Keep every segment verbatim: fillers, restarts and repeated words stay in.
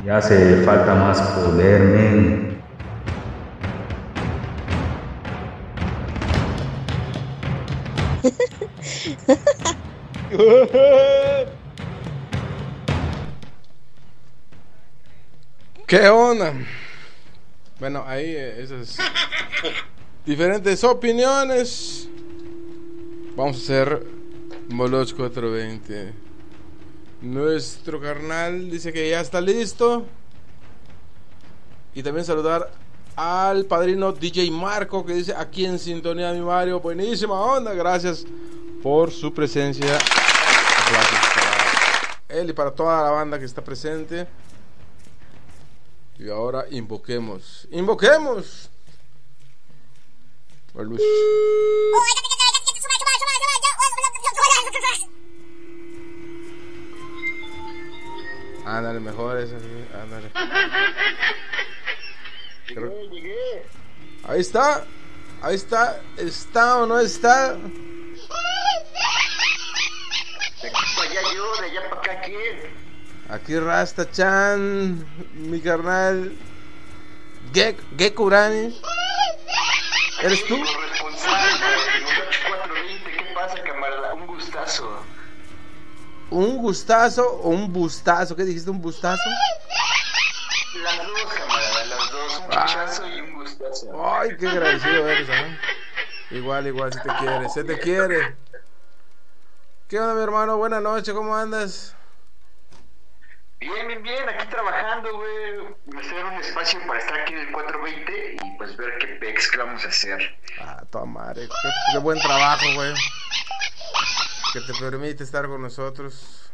Ya hace falta más poder, men. ¿Qué onda? Bueno, ahí eh, esas diferentes opiniones. Vamos a hacer Moloch cuatrocientos veinte. Nuestro carnal dice que ya está listo. Y también saludar al padrino D J Marco, que dice: aquí en sintonía, mi Mario. Buenísima onda, gracias por su presencia. Aplausos para él y para toda la banda que está presente. Y ahora invoquemos, invoquemos a luz. Ándale, mejor eso, ándale. Llegué, llegué. Ahí está, ahí está, ¿está o no está? De aquí para allá yo, de allá para acá quién. Aquí Rasta Chan, mi carnal Gek, Gekurani. ¿Eres tú? Responsable de Moloch cuatrocientos veinte, ¿qué pasa, camarada? Un gustazo. ¿Un gustazo o un bustazo? ¿Qué dijiste, un bustazo? Las dos, camarada, las dos, un chichazo y un gustazo. Ay, qué agradecido eres, ¿eh? Igual, igual, si te quiere, se te quiere. ¿Qué onda, mi hermano? Buenas noches, ¿cómo andas? Bien, bien, bien, aquí trabajando, güey. Me estoy dando un espacio para estar aquí en el cuatrocientos veinte y pues ver qué pex que vamos a hacer. Ah, toda madre, qué, qué buen trabajo, güey. Que te permite estar con nosotros.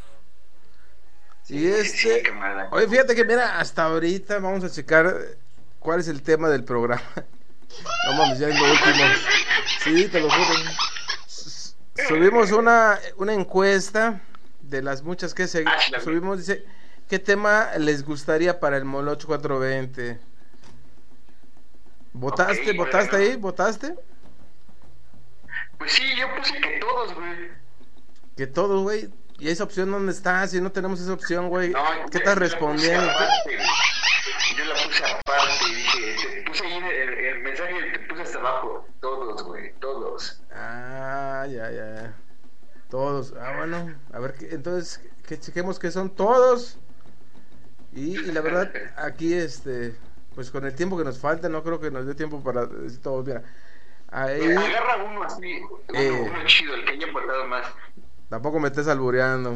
Y este... Sí, camarada. Oye, fíjate que mira, hasta ahorita vamos a checar cuál es el tema del programa. No mames, ya es lo último. Sí, te lo juro. S- Subimos una, una encuesta de las muchas que se, Ah, sí, la vi. subimos, dice, ¿qué tema les gustaría para el Moloch cuatrocientos veinte? ¿Votaste? Ok, ¿Votaste bueno. ahí? ¿Votaste? Pues sí, yo puse que todos, güey. Que todo, güey. ¿Y esa opción dónde está? Si no tenemos esa opción, güey. No, ¿Qué yo- estás yo la respondiendo? puse aparte, güey. Yo la puse aparte y dije, te puse ahí el, el mensaje, te puse hasta abajo. Todos, güey, todos. Ah, ya, ya. Todos. Ah, bueno. A ver, que- entonces, que chequemos que son todos. Y, y la verdad, aquí, este, pues con el tiempo que nos falta, no creo que nos dé tiempo para decir todos. Mira, ahí Agarra uno así, uno, Eh. uno chido, el que haya votado más. tampoco me estés albureando.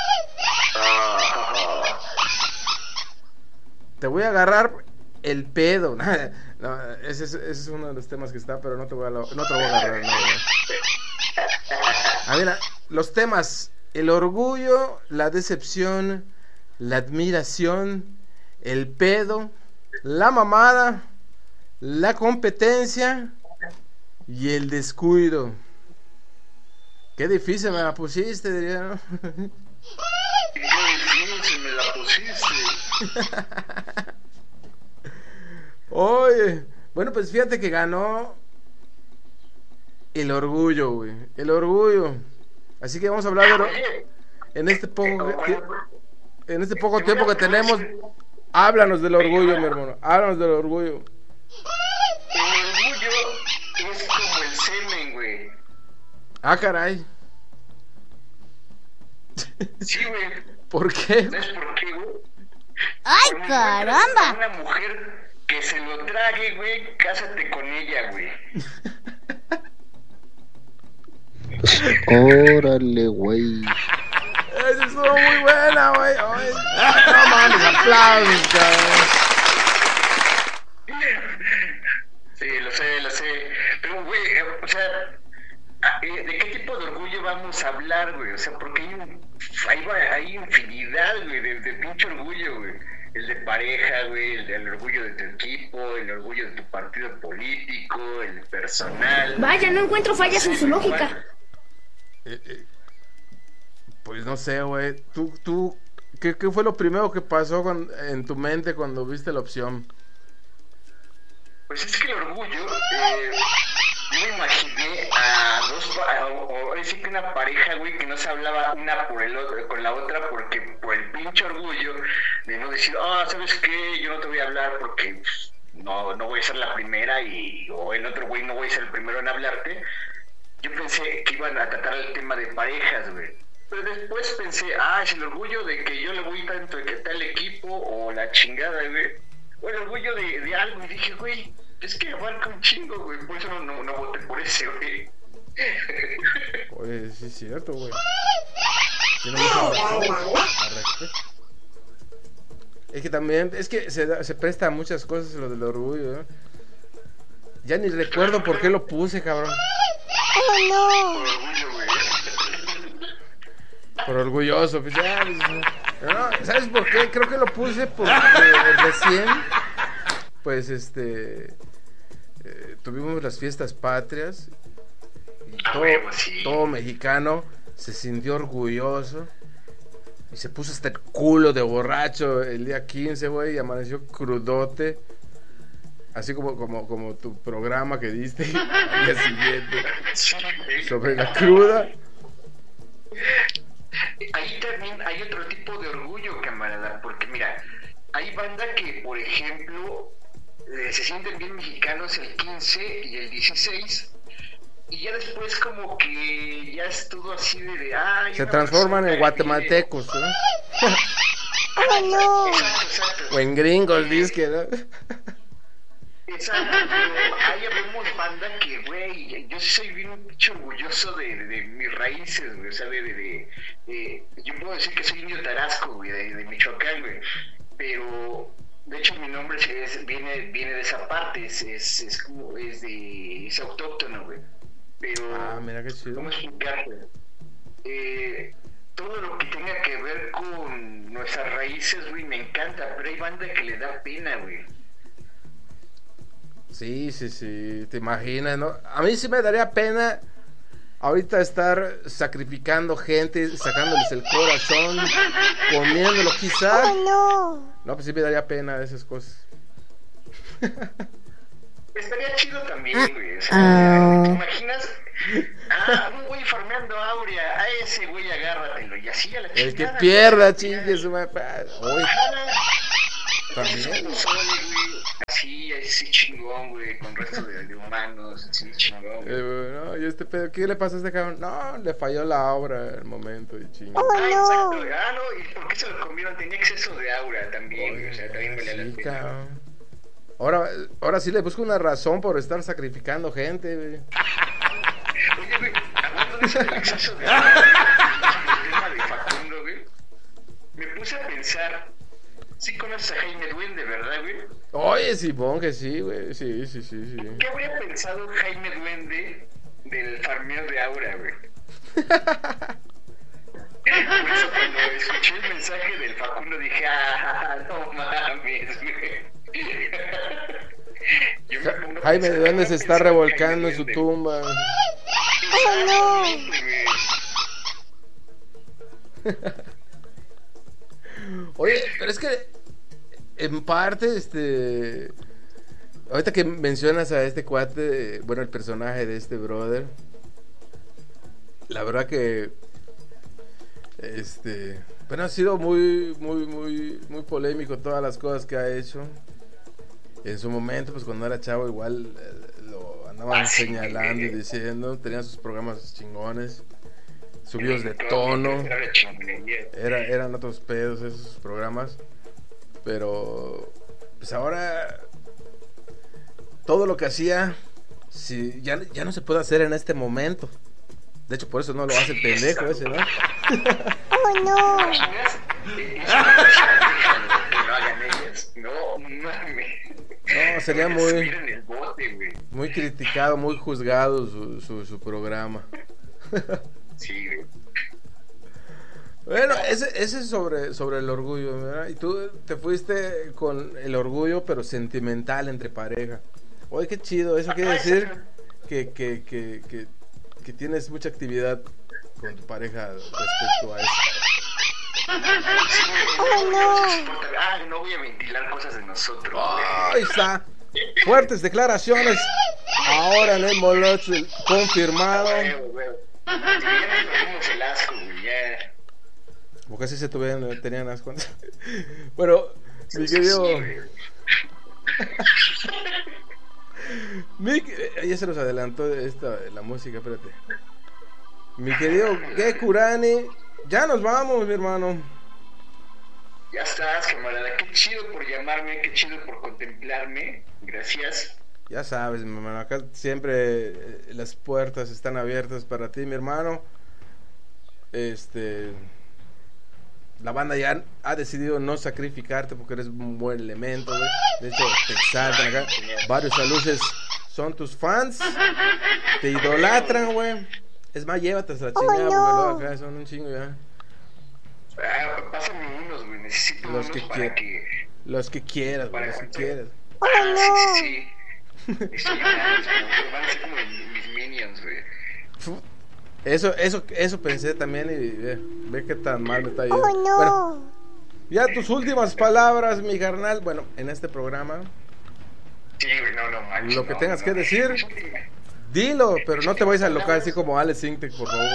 Ah, Te voy a agarrar el pedo. No, ese es, ese es uno de los temas que está, pero no te voy a, lo- no te lo voy a agarrar. No, no. Ah, mira, los temas: el orgullo, la decepción, la admiración, el pedo, la mamada, la competencia y el descuido. Qué difícil me la pusiste, diría, ¿no? qué difícil me la pusiste. Oye, bueno, pues fíjate que ganó el orgullo, güey. El orgullo. Así que vamos a hablar de... Oye, En este poco, oye, en este poco tiempo que tenemos, háblanos del orgullo, mi hermano. Háblanos del orgullo. el orgullo es como el semen, güey. Ah, caray. Sí, güey. ¿Por qué? ¿Sabes por qué, güey? ¡Ay, Cuando caramba! encuentras a una mujer que se lo trague, güey, cásate con ella, güey. Órale, güey. Esa estuvo muy buena, güey. Ay, no mames, aplausos, cabrón. Sí, lo sé, lo sé. Pero, güey, eh, o sea, eh, ¿de qué tipo de orgullo vamos a hablar, güey? O sea, porque hay, un, hay, va- hay infinidad, güey, de, de pinche orgullo, güey. El de pareja, güey, el, el orgullo de tu equipo, el orgullo de tu partido político, el personal. Vaya, no encuentro fallas en su lógica. Eh, eh, Pues no sé, güey. Tú, tú, ¿qué, qué fue lo primero que pasó con- en tu mente cuando viste la opción? Pues es que el orgullo, eh, yo me imaginé a dos, pa- o, o es pensé que una pareja, güey, que no se hablaba una por el otro, con la otra, porque por el pinche orgullo de no decir, ah, oh, ¿sabes qué? Yo no te voy a hablar porque pues, no, no voy a ser la primera y o el otro güey no voy a ser el primero en hablarte. Yo pensé que iban a tratar el tema de parejas, güey. Pero después pensé, ah, es el orgullo de que yo le voy tanto de que tal equipo o la chingada, güey. O el orgullo de, de algo. Y dije, güey, es que abarca un chingo, güey. Por eso no, no, no voté por ese, güey. Oye, sí es cierto, güey. Tiene mucha razón al respecto. Es que también, es que se, da, se presta a muchas cosas lo del orgullo, ¿eh? Ya ni recuerdo por qué lo puse, cabrón. Oh, no. Por orgullo, güey. Por orgulloso, pues ya. No, ¿sabes por qué? Creo que lo puse porque recién, pues este, eh, tuvimos las fiestas patrias y todo, todo mexicano se sintió orgulloso y se puso hasta el culo de borracho el día quince, güey, y amaneció crudote. Así como, como, como tu programa que diste al día siguiente sobre la cruda. Ahí también hay otro tipo de orgullo, camarada, porque mira, hay banda que, por ejemplo, eh, se sienten bien mexicanos el quince y el dieciséis, y ya después como que ya es todo así de... de ah, se transforman en guatemaltecos, ¿no? Oh, no. Exacto, exacto. O en gringos, disque, ¿no? Exacto, pero ahí habemos banda que, güey, yo sí soy bien un pinche orgulloso de, de, de mis raíces, güey, o sea, de, de, de, de, yo puedo decir que soy indio tarasco, güey, de, de Michoacán, güey, pero, de hecho, mi nombre es, viene, viene de esa parte, es, es, es como, es de, es autóctono, güey, pero, Ah, mira qué chido. ¿cómo explicarte? Eh, todo lo que tenga que ver con nuestras raíces, güey, me encanta, pero hay banda que le da pena, güey. Sí, sí, sí, te imaginas, ¿no? A mí sí me daría pena ahorita estar sacrificando gente, sacándoles el corazón, comiéndolo quizá. Oh, no. No, pues sí me daría pena esas cosas. Estaría chido también, güey. O sea, Ah. ¿te imaginas? Ah, un güey farmeando Aurea. A ese güey agárratelo. Y así a la chingada. El que pierda, chingue su madre. Uy, también. Así, así chingón, güey. Con resto de, de humanos. Así chingón. Eh, no, y este pedo, ¿qué le pasó a este cabrón? No, le falló la obra el momento y chingo. Oh, Ah, no. exacto. Ah, no. ¿Y por qué se lo comieron? Tenía exceso de aura también, güey. O sea, también valía la Sí, pena. cabrón. Ahora, ahora sí le busco una razón por estar sacrificando gente, güey. Oye, güey, hablando de eso del exceso de aura, el tema de Facundo, güey, me puse a pensar, sí conoces a Jaime Duende, ¿verdad, güey? Oye, Simón, que sí, güey. Sí, sí, sí, sí. ¿Qué habría pensado Jaime Duende del farmeo de Aura, güey? Por eso cuando escuché el mensaje del Facundo dije, ah, no mames, güey. Yo me pongo a Jaime pensar, Duende ¿cómo se está pensaba revolcando en Jaime su Duende? tumba. Exactamente, güey. Oye, pero es que en parte, este, ahorita que mencionas a este cuate, bueno, el personaje de este brother, la verdad que, este, bueno, ha sido muy, muy, muy, muy polémico todas las cosas que ha hecho. En su momento, pues cuando era chavo, igual eh, lo andaban Ah, sí, señalando y güey. diciendo, tenía sus programas chingones, subidos de tono. Era la chingonería. Era, eran otros pedos esos programas. Pero pues ahora todo lo que hacía si, ya, ya no se puede hacer en este momento. De hecho, por eso no lo hace el pendejo ese, ¿no? Oh, no. ¿Imaginas? Eso que no hagan ellas. No, mames. No, sería Porque muy, subir en el bote, güey. muy criticado, muy juzgado su, su, su programa. Sí, güey. Bueno, ese, ese es sobre, sobre el orgullo, ¿verdad? Y tú te fuiste con el orgullo, pero sentimental entre pareja. Oye, qué chido, eso quiere decir que, que, que, que, que tienes mucha actividad con tu pareja respecto a eso. Oh, no. Ah, no voy a ventilar cosas de nosotros, güey. Ahí está. Fuertes declaraciones. Ahora en el Moloch confirmado. Güey, güey. Ya nos perdimos el asco, güey, ya. Porque así se tuvieron, tenían asco. Bueno, mi querido. Sí, güey. Mi, ya se nos adelantó esta, la música, espérate. Mi querido Gekurani, ya nos vamos, mi hermano. Ya estás, camarada. Qué chido por llamarme, qué chido por contemplarme. Gracias. Ya sabes, mi hermano, acá siempre eh, las puertas están abiertas para ti, mi hermano. Este, la banda ya ha decidido no sacrificarte porque eres un buen elemento, güey. De hecho, te exaltan acá. Varios saluces son tus fans, te idolatran, güey. Es más, llévate la chingada, Oh, porque no. luego acá son un chingo ya. Ah, pásame unos, güey. Necesito Los unos que para quie- que... Los que quieras, güey, Para los que juntar. quieras. Oh, Ah, no. sí, sí, sí. Estoy llorando, pero van a ser como mis minions, güey. Fu- Eso, eso, eso pensé también y ve, ve qué tan mal me está yendo. Oh, no. Bueno, ya tus últimas palabras, mi carnal. Bueno, en este programa, Sí, güey, no, no, manches, Lo que no, tengas no. que decir. dilo, pero no te vayas a local así como Alex Sintek, por favor.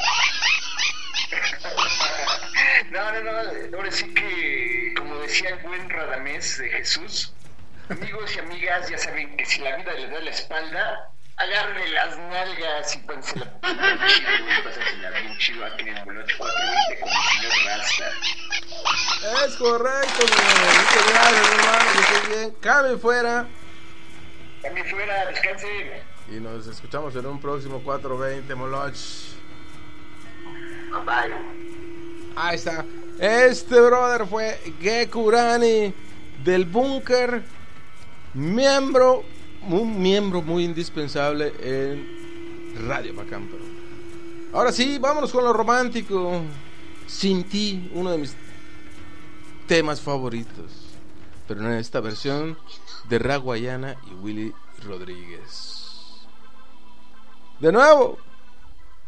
No, no, no, ahora sí que, como decía el buen Radamés de Jesús, amigos y amigas, ya saben que si la vida les da la espalda, agárrenle las nalgas y pánsela bien chido, güey, pásensela bien chido aquí en el Moloch cuatrocientos veinte con el señor Rasta. Es correcto, mi hermano. Muchas gracias, mi hermano. Que estés bien. Cabe fuera. También fuera, descansen. Y nos escuchamos en un próximo cuatrocientos veinte Moloch. Bye. Ahí está. Este brother fue Gekurani del Búnker. Miembro, un miembro muy indispensable en Radio Bacán. Pero ahora sí, vámonos con lo romántico. Sin ti, uno de mis temas favoritos. Pero en esta versión de Raguayana y Willy Rodríguez. De nuevo.